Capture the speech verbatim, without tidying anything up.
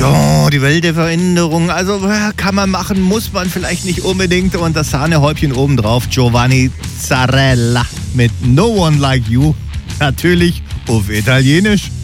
Ja, die Welt der Veränderung. Also kann man machen, muss man vielleicht nicht unbedingt. Und das Sahnehäubchen obendrauf, Giovanni Zarella mit No One Like You. Natürlich auf Italienisch.